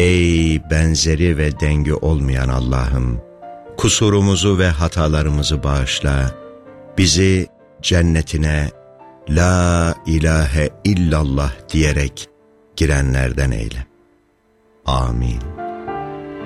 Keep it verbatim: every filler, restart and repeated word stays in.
Ey benzeri ve dengi olmayan Allah'ım, kusurumuzu ve hatalarımızı bağışla, bizi cennetine La ilahe illallah diyerek girenlerden eyle. Amin.